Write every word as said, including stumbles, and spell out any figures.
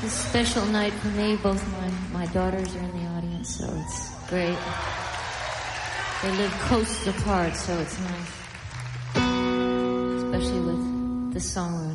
It's a special night for me. Both my, my daughters are in the audience, so it's great. They live coasts apart, so it's nice. Especially with the songwriter.